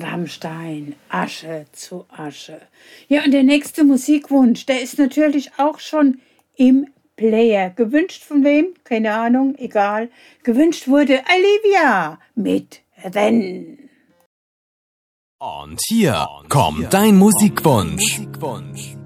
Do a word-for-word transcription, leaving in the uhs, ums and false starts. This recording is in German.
Rammstein, Asche zu Asche. Ja, und der nächste Musikwunsch, der ist natürlich auch schon im Player. Gewünscht von wem? Keine Ahnung, egal. Gewünscht wurde Olivia mit Renn. Und hier kommt dein Musikwunsch. Musikwunsch.